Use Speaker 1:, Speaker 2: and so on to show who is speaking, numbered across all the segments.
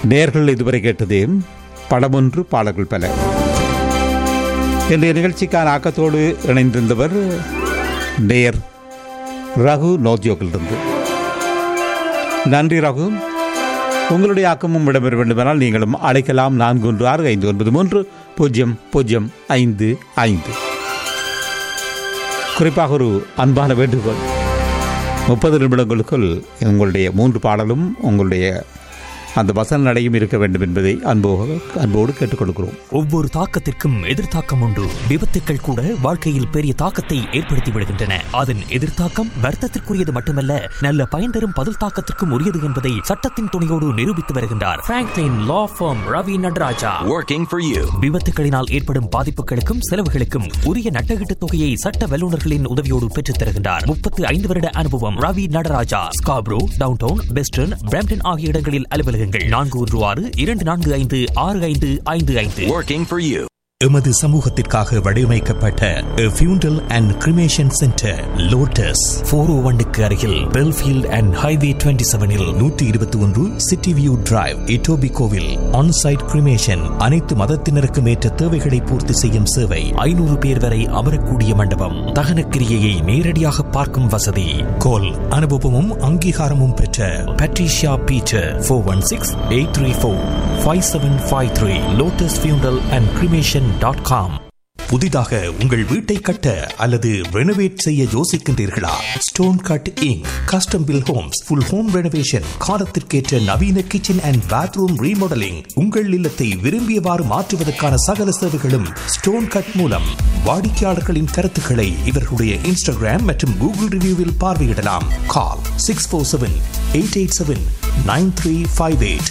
Speaker 1: நேர்கள் இதுவரை கேட்டதே படமொன்று பாடல்கள் பல. இன்றைய நிகழ்ச்சிக்கான ஆக்கத்தோடு இணைந்திருந்தவர் நேயர் ரகு நோத்யோக்கிலிருந்து. நன்றி ரகு. உங்களுடைய ஆக்கமும் இடம்பெற வேண்டுமென்றால் நீங்களும் அழைக்கலாம். 4165930055. குறிப்பாக ஒரு அன்பான வேண்டுகோள், 30 நிமிடங்களுக்குள் உங்களுடைய 3 பாடலும் உங்களுடைய அந்த வசன நடையும் இருக்க வேண்டும் என்பதை அன்போடு கேட்டுக்கொள்கிறோம்.
Speaker 2: ஒவ்வொரு தாக்கத்திற்கும் எதிர்த்தாக்கம் உண்டு. விபத்துக்கள் கூட வாழ்க்கையில் பெரிய தாக்கத்தை ஏற்படுத்தி விடுகின்றன. அதன் எதிர்த்தாக்கம் வருத்தத்திற்குரியது மட்டுமல்ல, நல்ல பயன் தரும் பதில் தாக்கத்திற்கும் உரியது என்பதை சட்டத்தின் துணையோடு நிரூபித்து வருகின்றார் Franklin law form Ravi Nataraja.
Speaker 3: Working for you.
Speaker 2: விபத்துகளினால் ஏற்படும் பாதிப்புகளுக்கும் செலவுகளுக்கும் உரிய நட்டகீட்டு தொகையை சட்ட வல்லுநர்களின் உதவியோடு பெற்றுத் தருகின்றார். 35 வருட அனுபவம். Ravi Nataraja. Scarborough, downtown, western, Brampton ஆகிய இடங்களில் அலுவலகங்கள். 416-245-6555.
Speaker 3: Working for you.
Speaker 4: எமது சமூகத்திற்காக வடிவமைக்கப்பட்ட ஃபியூண்டல் அண்ட் கிரிமேஷன் சென்டர் லோட்டஸ் 401க்கு அருகில் Belfield and highway 27இல் 121 city view drive, இட்டோபிகோவில். Onsite cremation, அனைத்து மதத்தினருக்கும் ஏற்ற தேவைகளை பூர்த்தி செய்யும் சேவை. 500 பேர் வரை அமரக்கூடிய மண்டபம். தகனக்கிரியையை நேரடியாக பார்க்கும் வசதி. கோல் அனுபவமும் அங்கீகாரமும் பெற்ற பட்ரிஷியா பீட்டர். 416-834-5753. லோட்டஸ் ஃபியூண்டல் அண்ட் கிரிமேஷன் .com. புதிதாக உங்கள் வீட்டை கட்ட அல்லது ரெனோவேட் செய்ய யோசிக்கின்றீர்களா? Stone cut ink custom bill Holmes, full home renovation, காலத்திற்கேற்ற நவீன கிச்சன் அண்ட் பாத்ரூம் ரீமாடலிங், உங்கள் இல்லத்தை விரும்பியவாறு மாற்றுவதற்கான சகல சேவைகளும் ஸ்டோன் கட் மூலம். வாடிக்கையாளர்களின் கருத்துக்களை இவர்களுடைய இன்ஸ்டாகிராம் மற்றும் கூகுள் ரிவ்யூவில் பார்வையிடலாம். கால் 647-887-9358.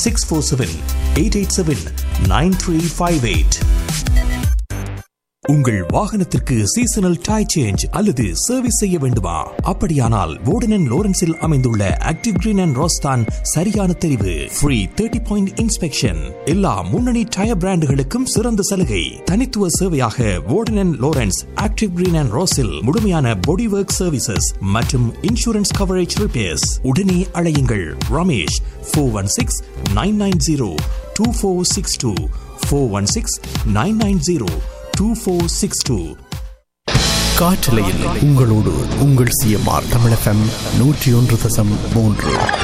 Speaker 4: 647-887-9358. உங்கள் வாகனத்திற்கு சீசனல் டயர் சேஞ்ச் அல்லது சர்வீஸ் செய்ய வேண்டுமா? அப்படியானால் வோர்டன் அண்ட் லோரன்ஸில் அமைந்துள்ள ஆக்டிவ் கிரீன் அண்ட் ரோஸ் தான் சரியான தெரிவு. Free 30-point inspection. எல்லா முன்னணி டயர் பிராண்டுகளுக்கும் சிறந்த சலுகை. தனித்துவ சேவையாக வோர்டன் and Lawrence active green and ரோஸில் முழுமையான பாடி ஒர்க் சர்வீசஸ் மற்றும் இன்சூரன்ஸ் கவரேஜ் ரிப்பேர்ஸ். உடனே அழையுங்கள் ரமேஷ். 416-990-2462. 416-990-2462.
Speaker 5: காற்றலையில் உங்களோடு உங்கள் CMR தமிழ் FM 101.3.